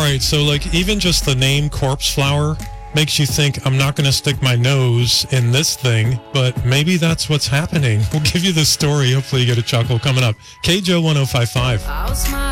right, so like even just the name Corpse Flower makes you think I'm not going to stick my nose in this thing, but maybe that's what's happening. We'll give you the story. Hopefully you get a chuckle coming up. KJO 1055.